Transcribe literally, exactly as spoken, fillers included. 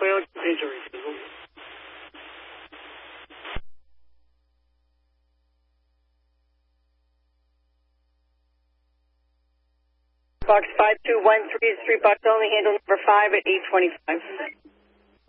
Toyota injury. Box five two one three is three box only, handle number five at eight twenty-five.